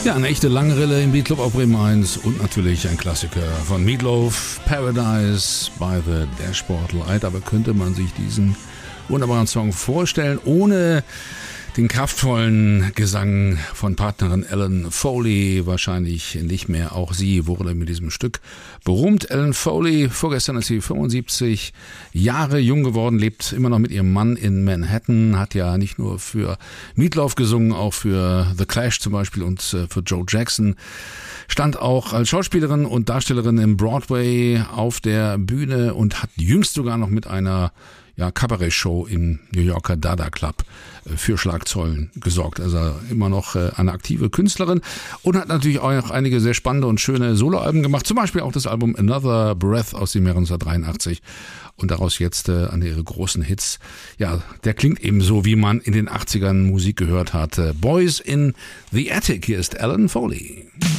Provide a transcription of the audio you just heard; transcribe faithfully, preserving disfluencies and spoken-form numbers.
Ja, eine echte Langrille im Beatclub auf Bremen eins und natürlich ein Klassiker von Meatloaf, Paradise by the Dashboard Light. Aber könnte man sich diesen wunderbaren Song vorstellen, ohne den kraftvollen Gesang von Partnerin Ellen Foley? Wahrscheinlich nicht mehr. Auch sie wurde mit diesem Stück berühmt. Ellen Foley, vorgestern ist sie fünfundsiebzig Jahre jung geworden, lebt immer noch mit ihrem Mann in Manhattan, hat ja nicht nur für Meatloaf gesungen, auch für The Clash zum Beispiel und für Joe Jackson. Stand auch als Schauspielerin und Darstellerin im Broadway auf der Bühne und hat jüngst sogar noch mit einer ja, Kabarett-Show im New Yorker Dada Club für Schlagzeilen gesorgt. Also immer noch eine aktive Künstlerin und hat natürlich auch noch einige sehr spannende und schöne Soloalben gemacht. Zum Beispiel auch das Album Another Breath aus dem Jahr neunzehnhundertdreiundachtzig und daraus jetzt äh, an ihre großen Hits. Ja, der klingt eben so, wie man in den achtzigern Musik gehört hat. Boys in the Attic, hier ist Ellen Foley.